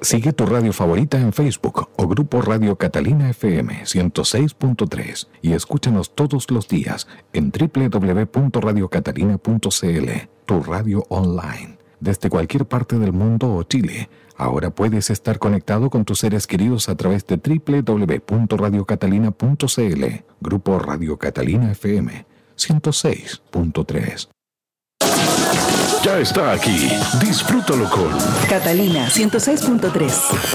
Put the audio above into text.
Sigue tu radio favorita en Facebook o Grupo Radio Catalina FM 106.3 y escúchanos todos los días en www.radiocatalina.cl, tu radio online. Desde cualquier parte del mundo o Chile, ahora puedes estar conectado con tus seres queridos a través de www.radiocatalina.cl, Grupo Radio Catalina FM 106.3. Ya está aquí. Disfrútalo con Catalina 106.3.